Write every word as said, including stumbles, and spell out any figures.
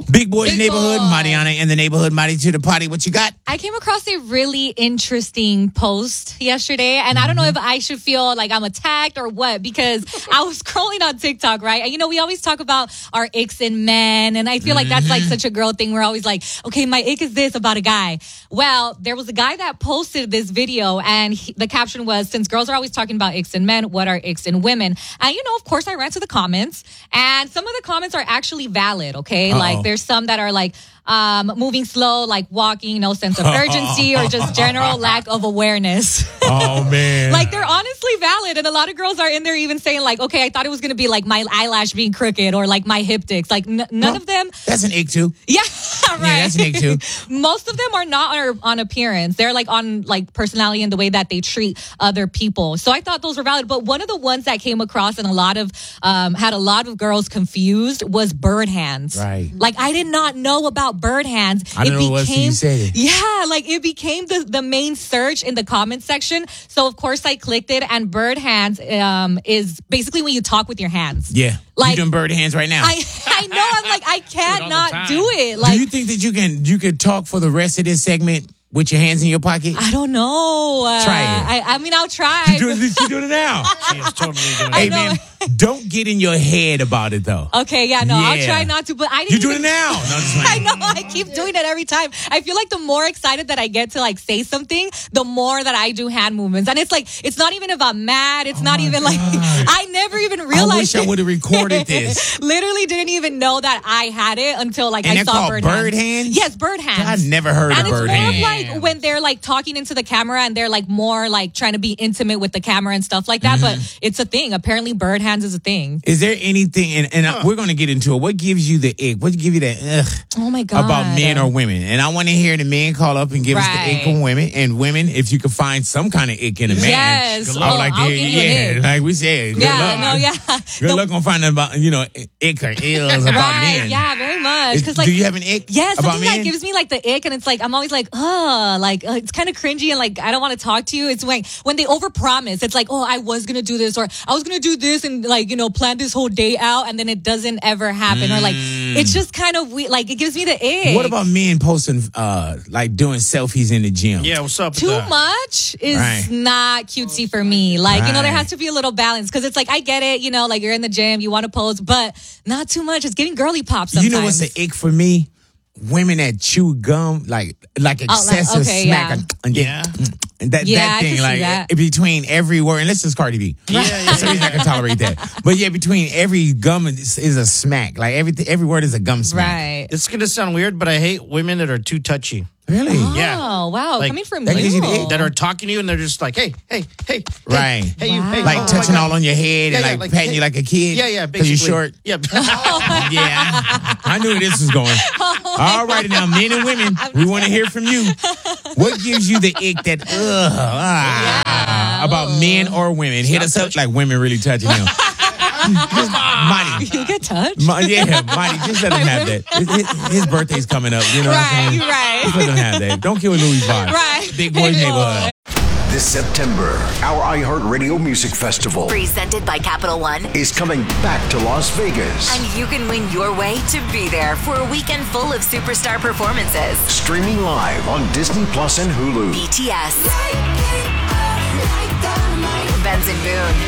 Big Boys Big Neighborhood, Boy. Mariana in the neighborhood, Mari to the party. What you got? I came across a really interesting post yesterday, and I don't know if I should feel like I'm attacked or what, because I was scrolling on TikTok, right? And, you know, we always talk about our icks in men, and I feel like that's like such a girl thing. We're always like, okay, my ick is this about a guy. Well, there was a guy that posted this video, and he, the caption was, since girls are always talking about icks in men, what are icks in women? And, you know, of course, I ran to the comments, and some of the comments are actually valid, okay? Uh-oh. Like, there's some that are like, um, moving slow, like walking, no sense of urgency, or just general lack of awareness. Oh, man. Like, they're honestly valid. And a lot of girls are in there even saying, like, okay, I thought it was going to be like my eyelash being crooked or like my hip dicks. Like, n- none No, of them. That's an ick, too. Yeah, right. Yeah, that's an ick, too. Most of them are not on, on appearance. They're like on like personality and the way that they treat other people. So I thought those were valid. But one of the ones that came across and a lot of, um, had a lot of girls confused was bird hands. Right. Like, I did not know about bird hands. I don't know what you said it. Yeah, like it became the, the main search in the comment section. So of course I clicked it, and bird hands um, is basically when you talk with your hands. Yeah. Like- you doing bird hands right now. I I know, I'm like, I can't all the not time. do it. Like, Do you think that you can you can talk for the rest of this segment with your hands in your pocket? I don't know. Uh, Try it. I, I mean, I'll try. You doing, you doing it now. She is totally doing Hey, it. know. man, don't get in your head about it, though. Okay, yeah, no, I'll Yeah. try not to. But I didn't You doing even- it now. No, I'm just I playing. know. I keep doing it every time. I feel like the more excited that I get to like say something, the more that I do hand movements. And it's like, it's not even about mad. It's not even like, I never even I realized. wish I would have recorded this. Literally didn't even know that I had it until like And I they're saw called bird, bird hands? Yes, bird hands. I've never heard and of bird it's more hands. of like when they're like talking into the camera and they're like more like trying to be intimate with the camera and stuff like that. Mm-hmm. But it's a thing. Apparently, bird hands is a thing. Is there anything, and, and uh, we're going to get into it, what gives you the ick? What give you that ugh Oh my god! about men or women? And I want to hear the men call up and give us the ick Right. on women. And women, if you can find some kind of ick in a man, Yes. I would Oh, like to I'll hear give you. you an Yeah, ick. like we said, good Yeah, luck. no, yeah. Good The- luck on finding about, you know, ick or ills about right? men. Yeah, very much. Is- Because like, do you have an ick yeah, about something men? that gives me like the ick, and it's like I'm always like, oh, like uh, it's kind of cringy, and like I don't want to talk to you. It's when when they overpromise. It's like, oh, I was gonna do this, or I was gonna do this, and like you know, plan this whole day out, and then it doesn't ever happen, or like it's just kind of weird. Like it gives me the ick. What about men posting, uh, like doing selfies in the gym? Yeah, what's up with Too that? much is Right. not cutesy for me. Like, you know, there Right. has to be a little balance because it's like, I get it, you know, like you're in the gym, you want to pose, but not too much. It's getting girly pop sometimes. You know what's the ick for me? Women that chew gum, like like excessive okay, smack. yeah. And, and Yeah. and that, Yeah, that I thing, can see like that. between every word, unless it's Cardi B. Yeah, yeah, That's the reason I can tolerate that. But yeah, between every gum is, is a smack. Like every every word is a gum smack. Right. It's going to sound weird, but I hate women that are too touchy. Really? Yeah. Oh, wow. Like, Coming from that gives you the you. ick. That are talking to you and they're just like, hey, hey, hey. Right. Hey, hey, you, Wow. hey. Like oh, touching my all God. on your head Yeah, and yeah, like, like, patting hey. you like a kid. Yeah, yeah, Because basically. you're short. Yeah. Yeah. I knew where this was going. Oh All righty now, men and women, we want to hear from you. What gives you the ick that, ugh, ah, about men or women? Hit us up like women really touching him. Just, Monty. You get touched? Ma- yeah, Monty, just let him have that. His, his- his birthday's coming up, you know what I'm Right, saying? right. Just let him have that. Don't kill Louis vibe. Right. Big Boys Big Neighborhood. This September, our iHeartRadio Music Festival Presented by Capital One. is coming back to Las Vegas. And you can win your way to be there for a weekend full of superstar performances. Streaming live on Disney Plus and Hulu. B T S. Benson Boone.